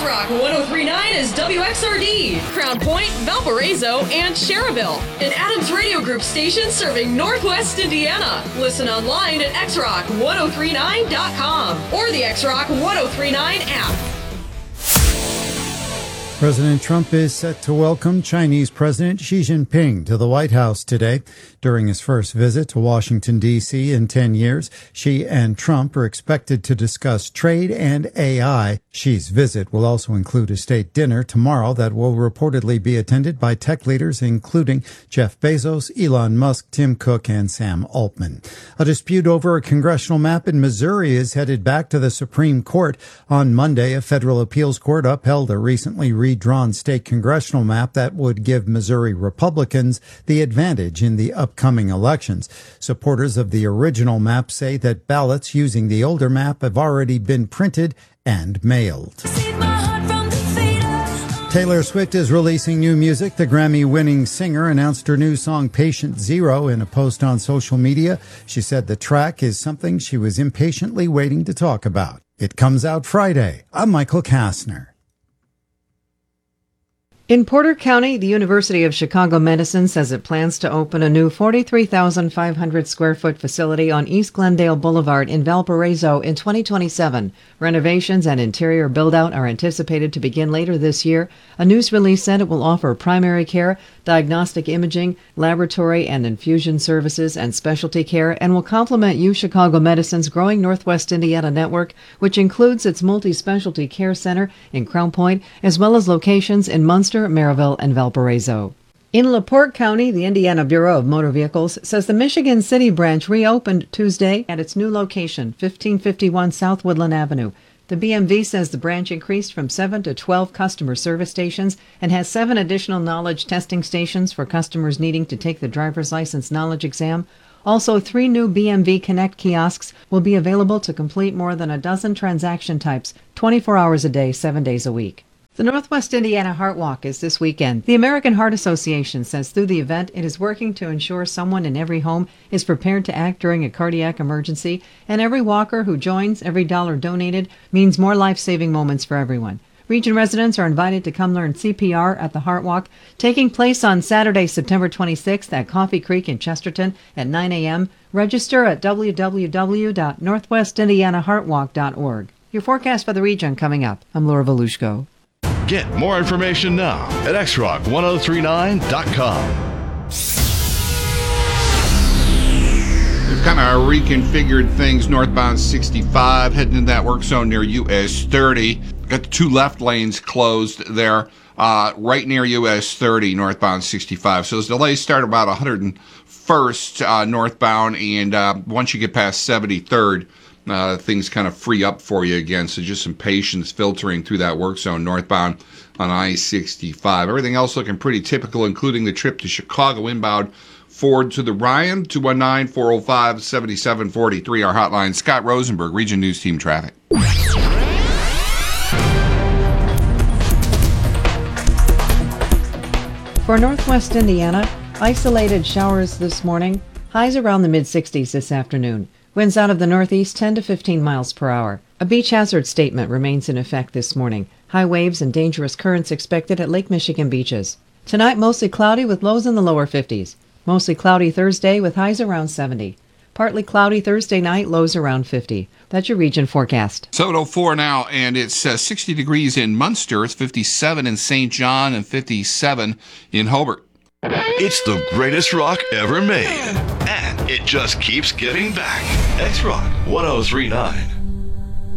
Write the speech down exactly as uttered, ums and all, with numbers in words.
X-Rock one oh three point nine is W X R D, Crown Point, Valparaiso, and Cherville. An Adams Radio Group station serving Northwest Indiana. Listen online at x rock one oh three nine dot com or the X-Rock one oh three point nine app. President Trump is set to welcome Chinese President Xi Jinping to the White House today. During his first visit to Washington, D C in ten years, Xi and Trump are expected to discuss trade and A I. Xi's visit will also include a state dinner tomorrow that will reportedly be attended by tech leaders including Jeff Bezos, Elon Musk, Tim Cook, and Sam Altman. A dispute over a congressional map in Missouri is headed back to the Supreme Court. On Monday, a federal appeals court upheld a recently redrawn state congressional map that would give Missouri Republicans the advantage in the upcoming elections. Supporters of the original map say that ballots using the older map have already been printed and mailed. Taylor Swift is releasing new music. The Grammy-winning singer announced her new song Patient Zero in a post on social media. She said the track is something she was impatiently waiting to talk about. It comes out Friday. I'm Michael Kastner. In Porter County, the University of Chicago Medicine says it plans to open a new forty-three thousand five hundred square foot facility on East Glendale Boulevard in Valparaiso in twenty twenty-seven. Renovations and interior build-out are anticipated to begin later this year. A news release said it will offer primary care, diagnostic imaging, laboratory and infusion services, and specialty care, and will complement U Chicago Medicine's growing Northwest Indiana network, which includes its multi-specialty care center in Crown Point, as well as locations in Munster, Maryville, and Valparaiso. In LaPorte County, the Indiana Bureau of Motor Vehicles says the Michigan City branch reopened Tuesday at its new location, fifteen fifty-one South Woodland Avenue. The B M V says the branch increased from seven to twelve customer service stations and has seven additional knowledge testing stations for customers needing to take the driver's license knowledge exam. Also, three new B M V Connect kiosks will be available to complete more than a dozen transaction types, twenty-four hours a day, seven days a week. The Northwest Indiana Heart Walk is this weekend. The American Heart Association says through the event, it is working to ensure someone in every home is prepared to act during a cardiac emergency, and every walker who joins, every dollar donated, means more life-saving moments for everyone. Region residents are invited to come learn C P R at the Heart Walk, taking place on Saturday, September twenty-sixth at Coffee Creek in Chesterton at nine a.m. Register at w w w dot northwest indiana heart walk dot org. Your forecast for the region coming up. I'm Laura Volushko. Get more information now at x rock one oh three nine dot com. They've kind of reconfigured things northbound sixty-five, heading in that work zone near U S thirty. Got the two left lanes closed there, uh, right near U S thirty, northbound sixty-five. So those delays start about one hundred first uh, northbound, and uh, once you get past seventy-third, Uh, things kind of free up for you again, so just some patience filtering through that work zone northbound on I sixty-five. Everything else looking pretty typical, including the trip to Chicago inbound Ford to the Ryan. Two one nine, four oh five, seven seven four three, our hotline. Scott Rosenberg, Region News Team Traffic. For Northwest Indiana, isolated showers this morning, highs around the mid sixties this afternoon. Winds out of the northeast ten to fifteen miles per hour. A beach hazard statement remains in effect this morning. High waves and dangerous currents expected at Lake Michigan beaches. Tonight, mostly cloudy with lows in the lower fifties. Mostly cloudy Thursday with highs around seventy. Partly cloudy Thursday night, lows around fifty. That's your region forecast. seven oh four now, and it's uh, sixty degrees in Munster. It's fifty-seven in Saint John and fifty-seven in Hobart. It's the greatest rock ever made, and it just keeps giving back. X-Rock one oh three point nine.